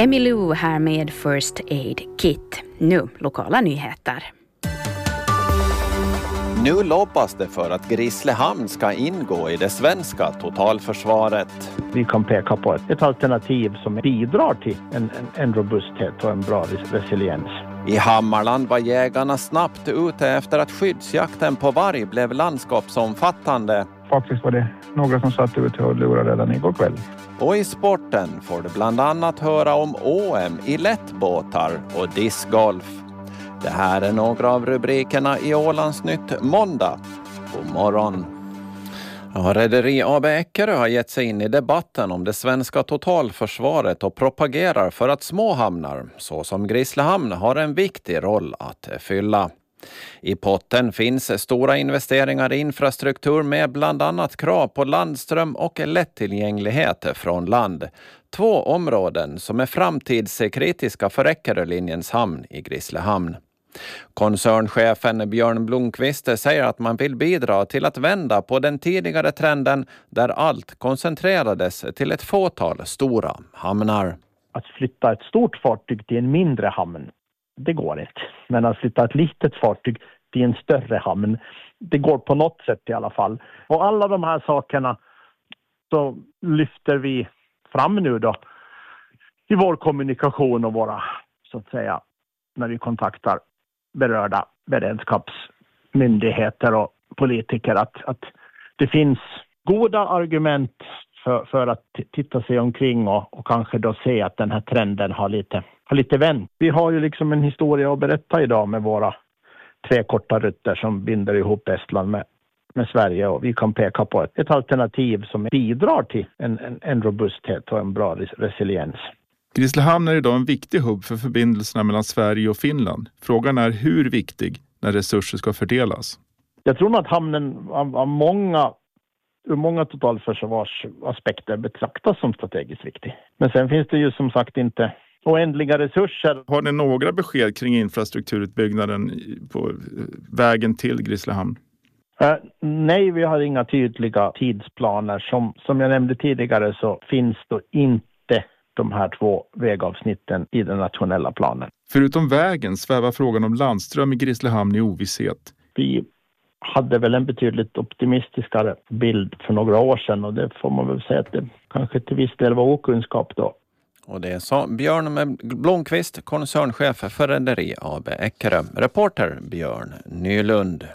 Emilou här med First Aid Kit. Nu lokala nyheter. Nu lobbas det för att Grisslehamn ska ingå i det svenska totalförsvaret. Vi kan peka på ett alternativ som bidrar till en robusthet och en bra resiliens. I Hammarland var jägarna snabbt ute efter att skyddsjakten på varg blev landskapsomfattande. Faktiskt var det några som satt ute och lurade redan igår kväll. Och i sporten får du bland annat höra om OM i lättbåtar och discgolf. Det här är några av rubrikerna i Ålandsnytt måndag. God morgon. Rederi AB Eckerö har gett sig in i debatten om det svenska totalförsvaret och propagerar för att små hamnar, såsom Grisslehamn, har en viktig roll att fylla. I potten finns stora investeringar i infrastruktur med bland annat krav på landström och lättillgänglighet från land. 2 områden som är framtidskritiska för Eckerölinjens hamn i Grisslehamn. Koncernchefen Björn Blomqvist säger att man vill bidra till att vända på den tidigare trenden där allt koncentrerades till ett fåtal stora hamnar. Att flytta ett stort fartyg till en mindre hamn, det går inte. Men att flytta ett litet fartyg till en större hamn, det går på något sätt i alla fall. Och alla de här sakerna så lyfter vi fram nu då i vår kommunikation och våra, så att säga, när vi kontaktar berörda beredskapsmyndigheter och politiker att det finns goda argument för att titta sig omkring och kanske då se att den här trenden har lite vänt. Vi har ju liksom en historia att berätta idag med våra 3 korta rutter som binder ihop Estland med Sverige, och vi kan peka på ett alternativ som bidrar till en robusthet och en bra resiliens. Grisslehamn är idag en viktig hubb för förbindelserna mellan Sverige och Finland. Frågan är hur viktig när resurser ska fördelas. Jag tror att hamnen ur många totalförsvarsaspekter betraktas som strategiskt viktig. Men sen finns det ju som sagt inte oändliga resurser. Har ni några besked kring infrastrukturutbyggnaden på vägen till Grisslehamn? Nej, vi har inga tydliga tidsplaner. Som jag nämnde tidigare så finns då inte de här 2 vägavsnitten i den nationella planen. Förutom vägen svävar frågan om landström i Grisslehamn i ovisshet. Vi hade väl en betydligt optimistiskare bild för några år sedan, och det får man väl säga att det kanske till viss del var okunskap då. Och det sa Björn Blomqvist, koncernchef för Rederi AB Eckerö. Reporter Björn Nylund.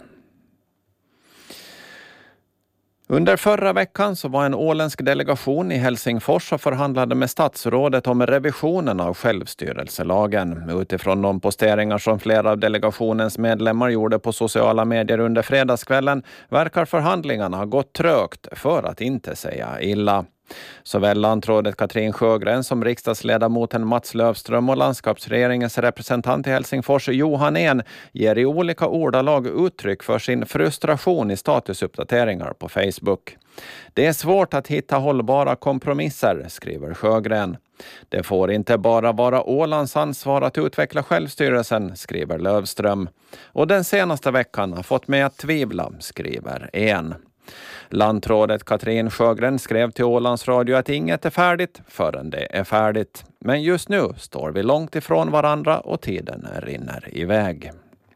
Under förra veckan så var en åländsk delegation i Helsingfors och förhandlade med statsrådet om revisionen av självstyrelselagen. Utifrån de posteringar som flera av delegationens medlemmar gjorde på sociala medier under fredagskvällen verkar förhandlingarna ha gått trögt, för att inte säga illa. Såväl landrådet Katrin Sjögren som riksdagsledamoten Mats Löfström och landskapsregeringens representant i Helsingfors Johan En ger i olika ordalag uttryck för sin frustration i statusuppdateringar på Facebook. Det är svårt att hitta hållbara kompromisser, skriver Sjögren. Det får inte bara vara Ålands ansvar att utveckla självstyrelsen, skriver Löfström. Och den senaste veckan har fått mig att tvivla, skriver En. Landrådet Katrin Sjögren skrev till Ålands Radio att inget är färdigt förrän det är färdigt. Men just nu står vi långt ifrån varandra och tiden rinner iväg.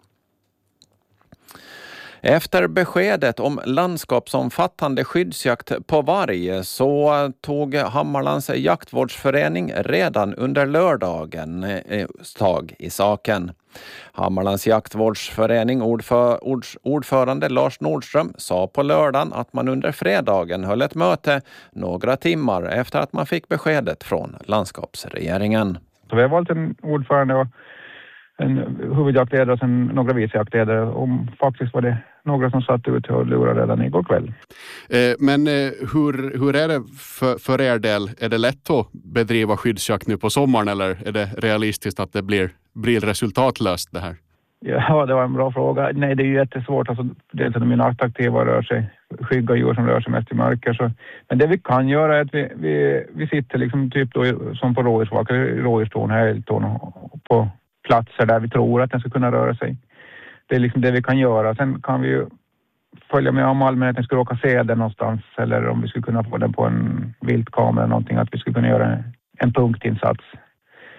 Efter beskedet om landskapsomfattande skyddsjakt på varg så tog Hammarlands jaktvårdsförening redan under lördagen tag i saken. Hammarlands jaktvårdsförening ordförande Lars Nordström sa på lördagen att man under fredagen höll ett möte några timmar efter att man fick beskedet från landskapsregeringen. Så vi har valt en ordförande och en huvudjaktledare och sen några vicejaktledare, och faktiskt var det några som satt ute och lurade redan igår kväll. Men hur är det för er del? Är det lätt att bedriva skyddsjakt nu på sommaren, eller är det realistiskt att det blir resultatlöst det här? Ja, det var en bra fråga. Nej, det är ju jättesvårt. Alltså, dels är de nattaktiva rör sig, skygga djur som rör sig mest i mörker. Så. Men det vi kan göra är att vi sitter liksom typ då, som på rådjurstorn, älgtorn, på platser där vi tror att den ska kunna röra sig. Det är liksom det vi kan göra. Sen kan vi ju följa med om allmänheten ska råka se den någonstans, eller om vi skulle kunna få den på en viltkamera eller någonting, att vi skulle kunna göra en punktinsats.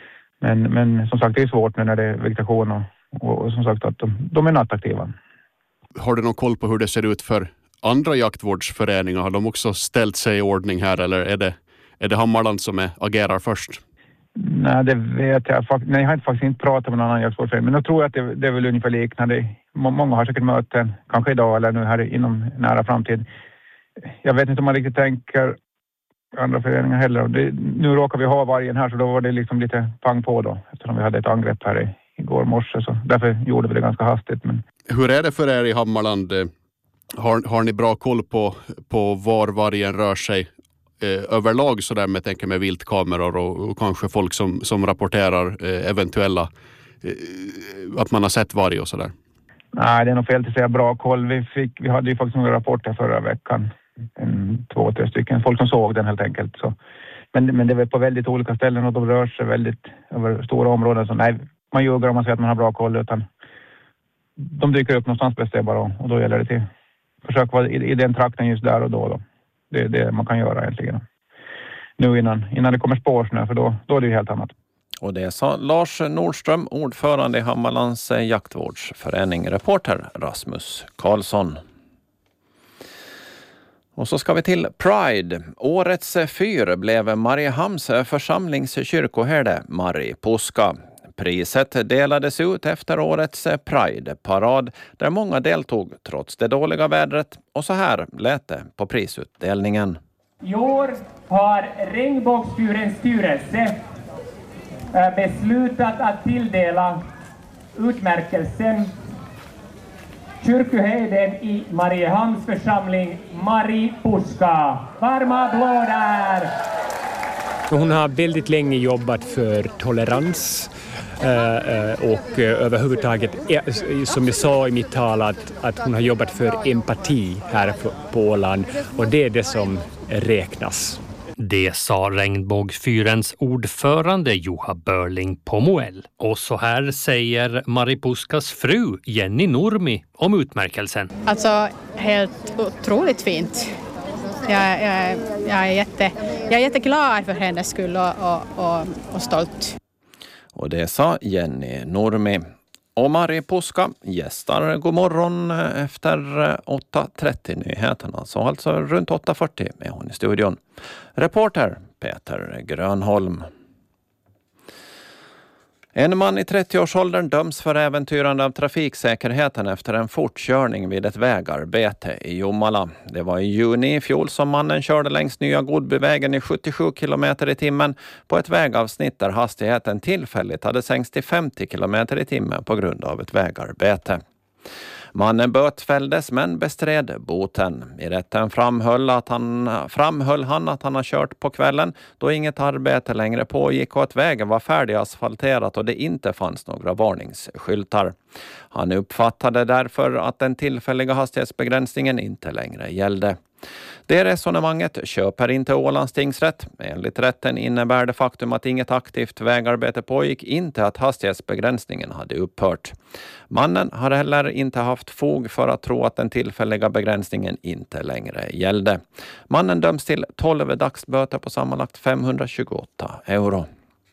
Men som sagt, det är svårt nu när det är vegetation och som sagt att de är nattaktiva. Har du någon koll på hur det ser ut för andra jaktvårdsföreningar? Har de också ställt sig i ordning här eller är det Hammarland som agerar först? Nej, det vet jag faktiskt. Nej, jag har faktiskt inte pratat med någon annan jaktvårdsförening. Men jag tror att det är väl ungefär liknande. Många har säkert möten, kanske idag eller nu här inom nära framtid. Jag vet inte om man riktigt tänker andra föreningar heller. Nu råkar vi ha vargen här så då var det liksom lite pang på då. Eftersom vi hade ett angrepp här igår morse så därför gjorde vi det ganska hastigt. Men... Hur är det för er i Hammarland? Har ni bra koll på var vargen rör sig överlag så där med viltkameror och kanske folk som rapporterar eventuella att man har sett varg och sådär? Nej, det är nog fel att säga bra koll. Vi hade ju faktiskt några rapporter förra veckan. 2-3 stycken. Folk som såg den helt enkelt. Så. Men det är väl på väldigt olika ställen och de rör sig väldigt över stora områden. Så nej, man ljuger om man säger att man har bra koll utan de dyker upp någonstans bäst bara och då gäller det till. Försök vara i den trakten just där och då. Det är det man kan göra egentligen. Nu innan det kommer spårsnö för då är det ju helt annat. Och det sa Lars Nordström, ordförande i Hammarlands jaktvårdsförening, reporter Rasmus Karlsson. Och så ska vi till Pride. Årets fyr blev Mariehamns församlingskyrkoherde Mari Puska. Priset delades ut efter årets Pride-parad där många deltog trots det dåliga vädret. Och så här lät det på prisutdelningen. I år har Regnbågsfyrens styrelse beslutat att tilldela utmärkelsen kyrkoherden i Mariehamns församling Mari Puska. Varma applåder! Hon har väldigt länge jobbat för tolerans och överhuvudtaget, som jag sa i mitt tal, att hon har jobbat för empati här på Åland och det är det som räknas. Det sa Regnbågsfyrens ordförande Juha Börling Pomoel. Och så här säger Mari Puskas fru Jenny Nurmi om utmärkelsen. Alltså helt otroligt fint. Jag är jätteglad för hennes skull och stolt. Och det sa Jenny Nurmi. Och Mari Puska gästar God morgon efter 8.30 nyheterna. Så alltså runt 8.40 är hon i studion. Reporter Peter Grönholm. En man i 30-årsåldern döms för äventyrande av trafiksäkerheten efter en fortkörning vid ett vägarbete i Jomala. Det var i juni i fjol som mannen körde längs Nya Godbyvägen i 77 km i timmen på ett vägavsnitt där hastigheten tillfälligt hade sänkts till 50 km i timmen på grund av ett vägarbete. Mannen bötfälldes men bestred boten. I rätten framhöll han att han har kört på kvällen då inget arbete längre pågick och att vägen var färdigasfalterad och det inte fanns några varningsskyltar. Han uppfattade därför att den tillfälliga hastighetsbegränsningen inte längre gällde. Det resonemanget köper inte Ålands tingsrätt. Enligt rätten innebär det faktum att inget aktivt vägarbete pågick inte att hastighetsbegränsningen hade upphört. Mannen har heller inte haft fog för att tro att den tillfälliga begränsningen inte längre gällde. Mannen döms till 12 dagsböter på sammanlagt 528 euro.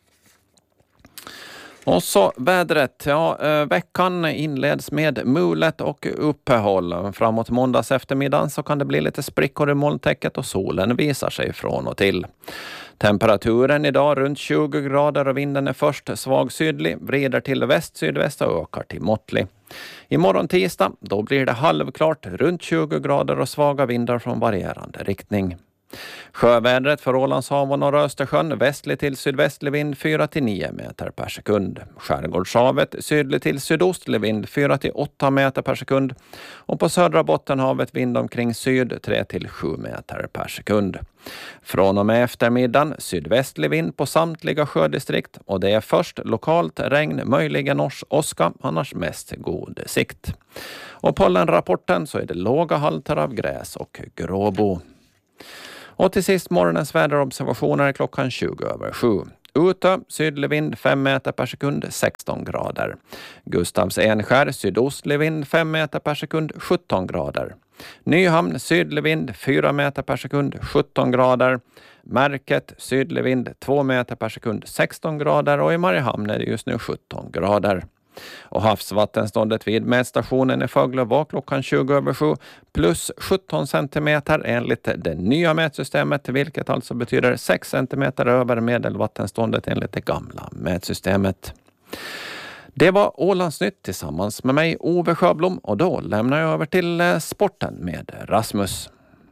Och så vädret. Veckan inleds med mulet och uppehåll. Framåt måndags eftermiddagen så kan det bli lite sprickor i molntäcket och solen visar sig från och till. Temperaturen idag runt 20 grader och vinden är först svag sydlig, vrider till väst-sydväst och ökar till måttlig. Imorgon tisdag då blir det halvklart runt 20 grader och svaga vindar från varierande riktning. Sjövädret för Ålandshav och norra Östersjön, västlig till sydvästlig vind 4-9 meter per sekund. Skärgårdshavet sydlig till sydostlig vind 4-8 meter per sekund. Och på södra Bottenhavet vind omkring syd 3-7 meter per sekund. Från och med eftermiddagen sydvästlig vind på samtliga sjödistrikt och det är först lokalt regn, möjligen åska, annars mest god sikt. Och pollenrapporten så är det låga halter av gräs och gråbo. Och till sist morgonens väderobservationer klockan 20:07. Ute, sydlig vind 5 meter per sekund, 16 grader. Gustavs Enskär, sydostlig vind 5 meter per sekund, 17 grader. Nyhamn sydlig vind 4 meter per sekund 17 grader. Märket sydlig vind 2 meter per sekund 16 grader och i Mariehamn är det just nu 17 grader. Och havsvattenståndet vid mätstationen i Fögle var klockan 20:07 plus 17 centimeter enligt det nya mätsystemet, vilket alltså betyder 6 centimeter över medelvattenståndet enligt det gamla mätsystemet. Det var Ålandsnytt tillsammans med mig, Ove Sjöblom, och då lämnar jag över till sporten med Rasmus.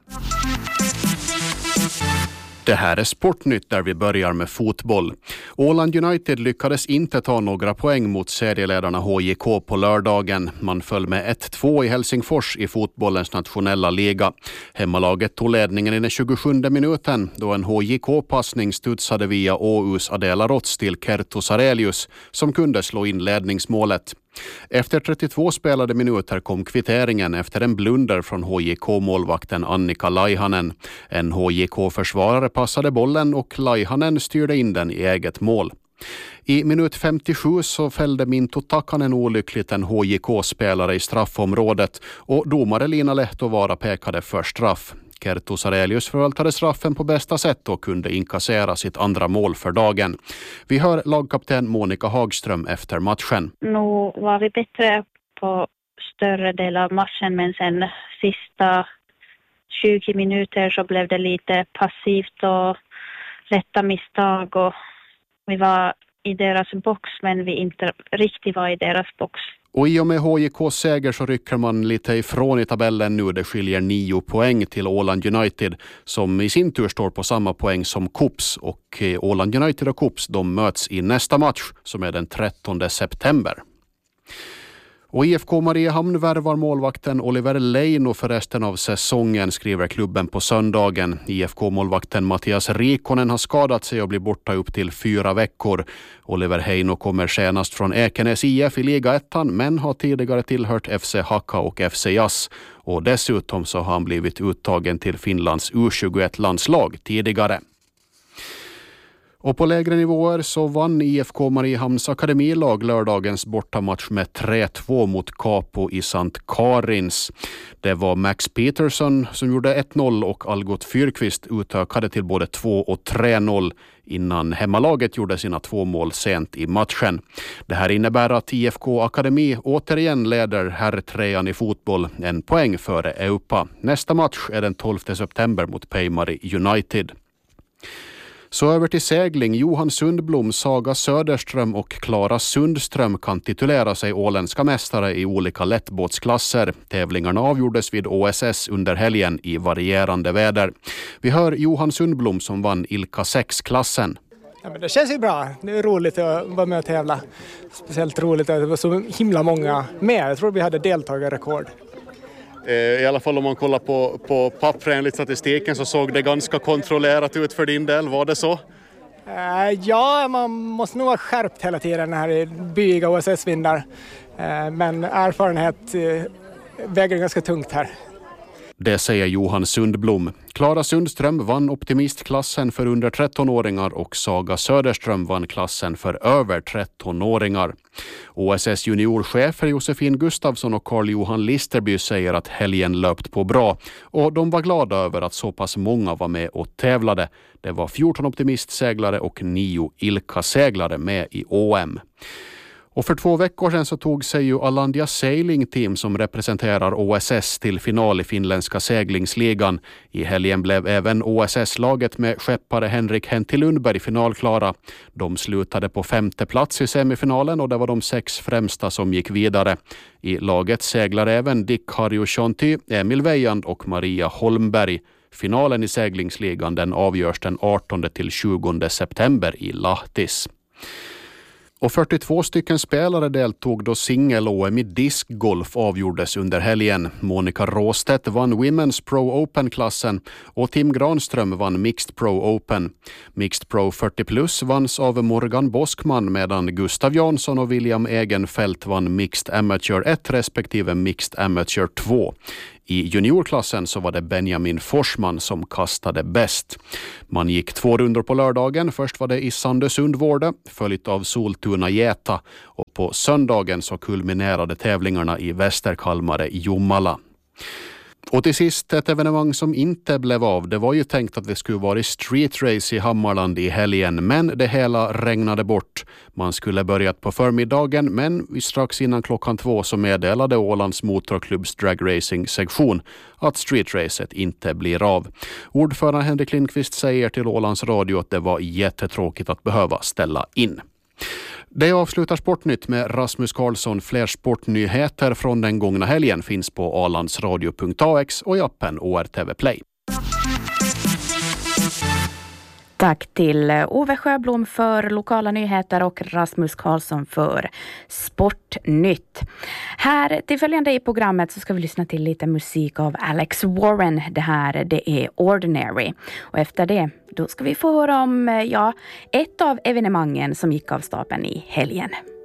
Det här är Sportnytt där vi börjar med fotboll. Åland United lyckades inte ta några poäng mot serieledarna HJK på lördagen. Man föll med 1-2 i Helsingfors i fotbollens nationella liga. Hemmalaget tog ledningen i den 27:e minuten då en HJK-passning studsade via Åhus Adela Rots till Kerttu Sarelius som kunde slå in ledningsmålet. Efter 32 spelade minuter kom kvitteringen efter en blunder från HJK-målvakten Annika Laihanen. En HJK-försvarare passade bollen och Laihanen styrde in den i eget mål. I minut 57 så fällde Mintu Takanen olyckligt en HJK-spelare i straffområdet och domare Lina Lehtovaara pekade för straff. Kerttu Sarelius förvaltade straffen på bästa sätt och kunde inkassera sitt andra mål för dagen. Vi hör lagkapten Monica Hagström efter matchen. Nu var vi bättre på större del av matchen, men sen sista 20 minuter så blev det lite passivt och lätta misstag och vi var i deras box men vi inte riktigt var i deras box. Och i och med HJKs seger så rycker man lite ifrån i tabellen nu. Det skiljer 9 poäng till Åland United som i sin tur står på samma poäng som Kops. Och Åland United och Kops de möts i nästa match som är den 13 september. Och IFK Mariehamn värvar målvakten Oliver Leino för resten av säsongen, skriver klubben på söndagen. IFK-målvakten Mattias Rikonen har skadat sig och blir borta upp till 4 veckor. Oliver Leino kommer senast från Ekenäs IF i Liga 1 men har tidigare tillhört FC Haka och FC Jazz. Och dessutom så har han blivit uttagen till Finlands U21-landslag tidigare. Och på lägre nivåer så vann IFK Mariehamns akademilag lördagens bortamatch med 3-2 mot Capo i Sankt Karins. Det var Max Peterson som gjorde 1-0 och Algot Fyrqvist utökade till både 2 och 3-0 innan hemmalaget gjorde sina 2 mål sent i matchen. Det här innebär att IFK Akademi återigen leder herrtrean i fotboll 1 poäng före Eupa. Nästa match är den 12 september mot Peimari United. Så över till segling. Johan Sundblom, Saga Söderström och Klara Sundström kan titulera sig åländska mästare i olika lättbåtsklasser. Tävlingarna avgjordes vid OSS under helgen i varierande väder. Vi hör Johan Sundblom som vann Ilka 6-klassen. Ja, men det känns ju bra. Det är roligt att vara med och tävla. Speciellt roligt att det var så himla många med. Jag tror vi hade deltagarrekord. I alla fall om man kollar på pappren enligt statistiken så såg det ganska kontrollerat ut för din del. Var det så? Ja, man måste nog vara skärpt hela tiden här i byiga OSS-vindar. Men erfarenhet väger ganska tungt här. Det säger Johan Sundblom. Klara Sundström vann optimistklassen för under 13-åringar och Saga Söderström vann klassen för över 13-åringar. OSS juniorchefer Josefin Gustafsson och Carl-Johan Listerby säger att helgen löpt på bra och de var glada över att så pass många var med och tävlade. Det var 14 optimistseglare och 9 Ilka-seglare med i OM. Och för 2 veckor sedan så tog sig ju Alandia Sailing Team som representerar OSS till final i finländska seglingsligan. I helgen blev även OSS-laget med skeppare Henrik Hentti Lundberg finalklara. De slutade på 5:e plats i semifinalen och det var de 6 främsta som gick vidare. I laget seglar även Dick Harju-Shonti, Emil Weijand och Maria Holmberg. Finalen i seglingsligan den avgörs den 18-20 september i Lahtis. Och 42 stycken spelare deltog då singel-OM i diskgolf avgjordes under helgen. Monica Råstedt vann Women's Pro Open-klassen och Tim Granström vann Mixed Pro Open. Mixed Pro 40+ vanns av Morgan Boskman medan Gustav Jansson och William Egenfelt vann Mixed Amateur 1 respektive Mixed Amateur 2. I juniorklassen så var det Benjamin Forsman som kastade bäst. Man gick 2 rundor på lördagen. Först var det i Sandösund-Vårde, följt av Soltuna-Gäta. Och på söndagen så kulminerade tävlingarna i Västerkalmare Jomala. Och till sist ett evenemang som inte blev av. Det var ju tänkt att det skulle vara street race i Hammarland i helgen, men det hela regnade bort. Man skulle börjat på förmiddagen, men strax innan 2:00 så meddelade Ålands motorklubbs dragracing-sektion att streetracet inte blir av. Ordförande Henrik Lindqvist säger till Ålands Radio att det var jättetråkigt att behöva ställa in. Det avslutar Sportnytt med Rasmus Karlsson. Fler sportnyheter från den gångna helgen finns på alandsradio.ax och i appen ORTV Play. Tack till Ove Sjöblom för lokala nyheter och Rasmus Karlsson för Sportnytt. Här till följande i programmet så ska vi lyssna till lite musik av Alex Warren. Det är Ordinary. Och efter det då ska vi få höra om ett av evenemangen som gick av stapeln i helgen.